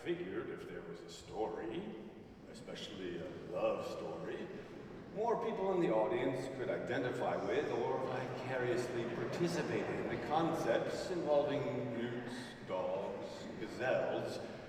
figured if there was a story, especially a love story, more people in the audience could identify with or vicariously participate in the concepts involving newts, dogs, gazelles,